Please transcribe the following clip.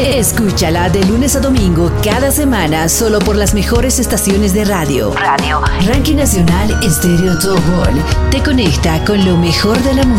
Escúchala de lunes a domingo cada semana solo por las mejores estaciones de radio. Ranking Nacional Estéreo Top One te conecta con lo mejor de la música.